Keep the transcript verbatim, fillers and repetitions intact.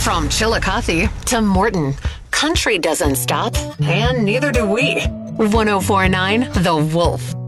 From Chillicothe to Morton, country doesn't stop, and neither do we. ten forty-nine The Wolf.